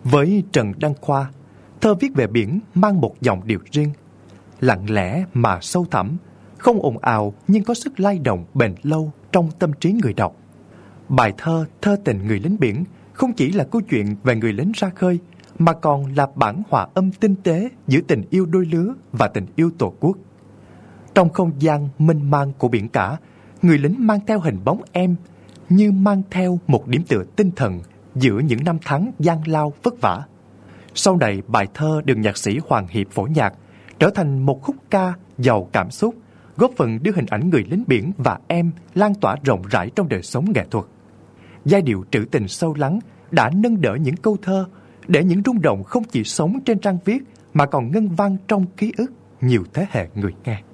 Với Trần Đăng Khoa, thơ viết về biển mang một giọng điệu riêng, lặng lẽ mà sâu thẳm, không ồn ào nhưng có sức lay động bền lâu trong tâm trí người đọc. Bài thơ Thơ tình người lính biển không chỉ là câu chuyện về người lính ra khơi, mà còn là bản hòa âm tinh tế giữa tình yêu đôi lứa và tình yêu tổ quốc. Trong không gian mênh mang của biển cả, người lính mang theo hình bóng em, như mang theo một điểm tựa tinh thần giữa những năm tháng gian lao vất vả. Sau này, bài thơ được nhạc sĩ Hoàng Hiệp phổ nhạc, trở thành một khúc ca giàu cảm xúc, góp phần đưa hình ảnh người lính biển và em lan tỏa rộng rãi trong đời sống nghệ thuật. Giai điệu trữ tình sâu lắng đã nâng đỡ những câu thơ, để những rung động không chỉ sống trên trang viết mà còn ngân vang trong ký ức nhiều thế hệ người nghe.